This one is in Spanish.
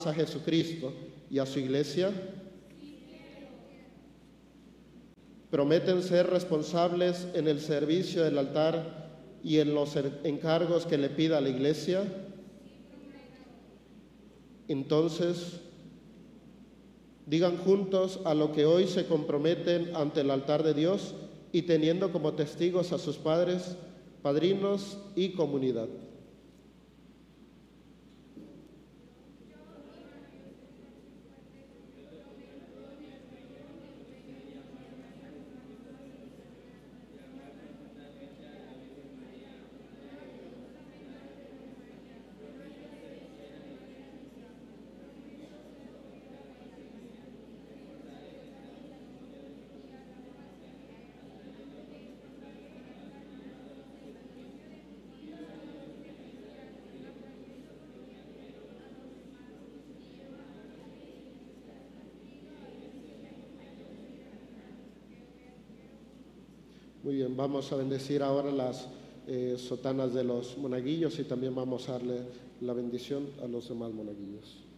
a Jesucristo y a su iglesia? ¿Prometen ser responsables en el servicio del altar y en los encargos que le pida a la iglesia? Entonces, digan juntos a lo que hoy se comprometen ante el altar de Dios y teniendo como testigos a sus padres, padrinos y comunidad. Muy bien, vamos a bendecir ahora las sotanas de los monaguillos y también vamos a darle la bendición a los demás monaguillos.